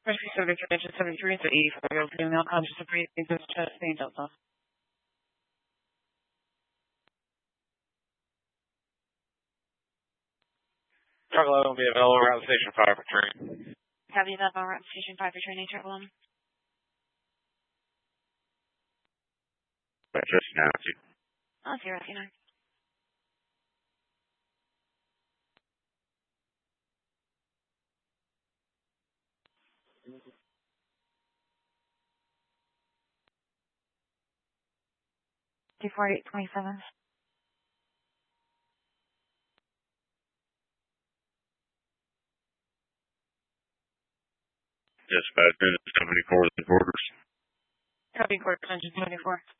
Rescue 73, engine 73, it's 84-year-old female, conscious of breathing, chest, pain, Delta. Truck 11 will be available around Station 5 for train. Copy that, around Station 5 for training, Truck 11. Just now, too. I'll see you, Rescue 9. $248.27. Dispatch, 74 quarters. Copy, quarters, engine 74.